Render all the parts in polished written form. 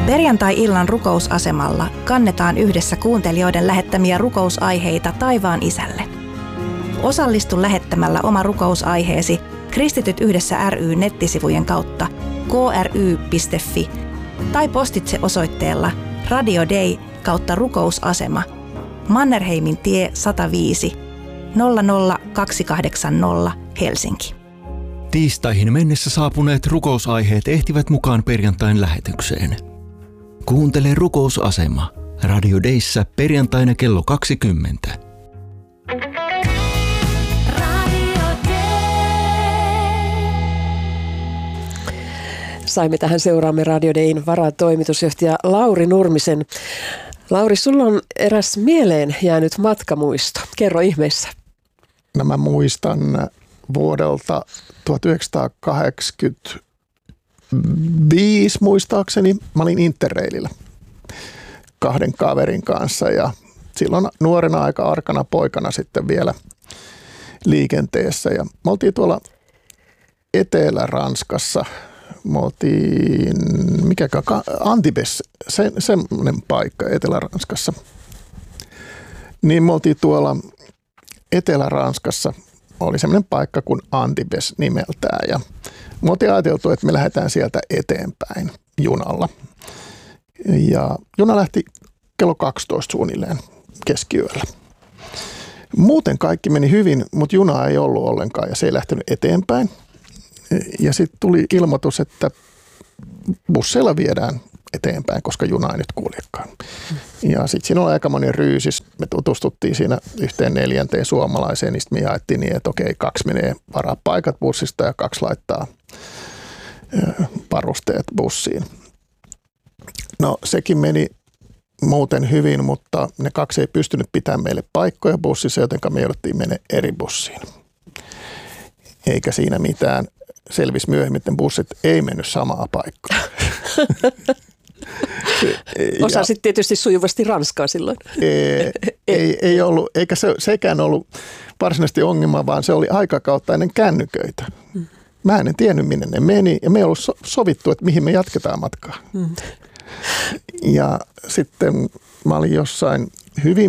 Perjantai-illan rukousasemalla kannetaan yhdessä kuuntelijoiden lähettämiä rukousaiheita taivaan Isälle. Osallistu lähettämällä oma rukousaiheesi Kristityt yhdessä ry nettisivujen kautta kry.fi tai postitse osoitteella Radio Day /rukousasema Mannerheimin tie 105 00280 Helsinki. Tiistaihin mennessä saapuneet rukousaiheet ehtivät mukaan perjantain lähetykseen. Kuuntele rukousasema Radio Dayssä perjantaina kello 20. Saimme tähän seuraamme Radio Dayn varatoimitusjohtaja Lauri Nurmisen. Lauri, sulla on eräs mieleen jäänyt matkamuisto. Kerro ihmeessä. No mä muistan vuodelta 1985 muistaakseni. Mä olin Interrailillä 2 kaverin kanssa ja silloin nuorena aika arkana poikana sitten vielä liikenteessä. Ja me oltiin tuolla Etelä-Ranskassa. Me oltiin, Antibes, semmoinen paikka Etelä-Ranskassa. Niin me oltiin tuolla Etelä-Ranskassa, oli semmoinen paikka kuin Antibes nimeltään. Ja me oltiin ajateltu, että me lähdetään sieltä eteenpäin junalla. Ja juna lähti kello 12 suunnilleen keskiyöllä. Muuten kaikki meni hyvin, mutta juna ei ollut ollenkaan ja se ei lähtenyt eteenpäin. Ja sitten tuli ilmoitus, että busseilla viedään eteenpäin, koska juna ei nyt kuljekaan. Ja sitten siinä oli aika monen ryysis. Me tutustuttiin siinä 1/4 suomalaiseen, niin sitten me jaettiin niin, että okei, 2 menee varaa paikat bussista ja 2 laittaa varusteet bussiin. No sekin meni muuten hyvin, mutta ne 2 ei pystynyt pitämään meille paikkoja bussissa, joten me jouduttiin mennä eri bussiin. Eikä siinä mitään. Selvisi myöhemmin, että bussit ei mennyt samaa paikkaa. Osasit tietysti sujuvasti ranskaa silloin. Ei ollut, eikä sekään ollut varsinaisesti ongelma, vaan se oli aikakauttainen kännyköitä. Mä en tiennyt, minne ne meni ja me ei ollut sovittu, että mihin me jatketaan matkaa. Ja sitten mä olin jossain hyvin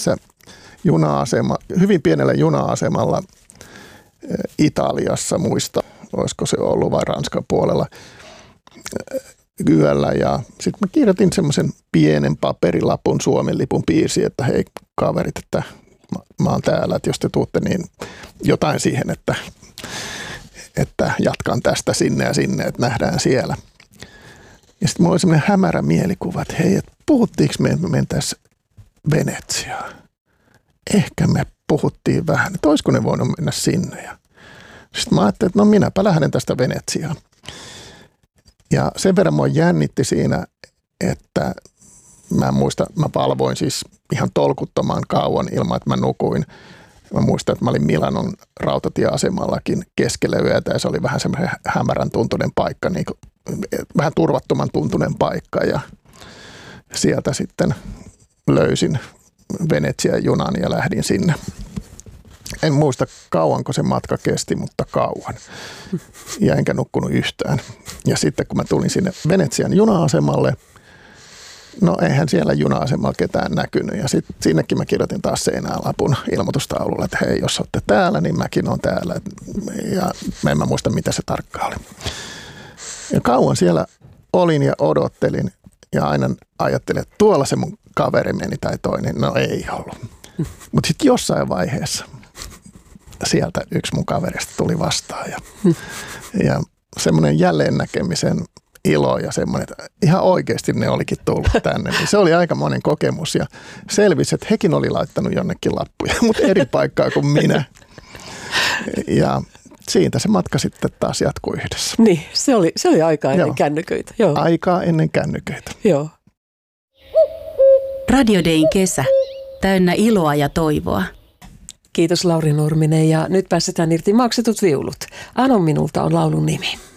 pienellä juna-asemalla Italiassa, muista, olisiko se ollut vai Ranskan puolella yöllä. Ja sitten mä kirjoitin semmoisen pienen paperilapun, Suomen lipun piirsi, että hei kaverit, että mä oon täällä, että jos te tuutte, niin jotain siihen, että jatkan tästä sinne ja sinne, että nähdään siellä. Ja sitten mulla oli semmoinen hämärä mielikuva, että hei, että puhuttiinko me, että me mentäisiin Venetsiaan? Ehkä me puhuttiin vähän, että olisiko ne voinut mennä sinne. Ja sitten mä ajattelin, että no minäpä lähden tästä Venetsiaan. Ja sen verran mua jännitti siinä, että mä valvoin siis ihan tolkuttoman kauan ilman, että mä nukuin. Mä muistan, että mä olin Milanon rautatieasemallakin keskellä yötä ja se oli vähän semmoinen hämärän tuntunen paikka, niin kuin, vähän turvattoman tuntunen paikka ja sieltä sitten löysin Venetsian junan ja lähdin sinne. En muista kauanko se matka kesti, mutta kauan. Ja enkä nukkunut yhtään. Ja sitten kun mä tulin sinne Venetsian juna-asemalle, no eihän siellä juna-asemalla ketään näkynyt. Ja sitten sinnekin mä kirjoitin taas seinään lapun ilmoitustaululla, että hei, jos olette täällä, niin mäkin olen täällä. Ja en mä muista, mitä se tarkkaan oli. Ja kauan siellä olin ja odottelin ja aina ajattelin, että tuolla se mun kaveri meni tai toinen. No ei ollut. Mutta sitten jossain vaiheessa sieltä yksi mun kaverista tuli vastaan ja semmoinen jälleen näkemisen ilo ja semmoinen, että ihan oikeasti ne olikin tullut tänne. Niin se oli aika monen kokemus ja selvisi, että hekin oli laittanut jonnekin lappuja, mutta eri paikkaa kuin minä. Ja siitä se matka sitten taas jatkui yhdessä. Niin, se oli aikaa ennen kännyköitä. Joo. Aikaa ennen kännyköitä. Joo. Radio Dayn kesä. Täynnä iloa ja toivoa. Kiitos Lauri Nurminen ja nyt päästetään irti maksetut viulut. Anon minulta on laulun nimi.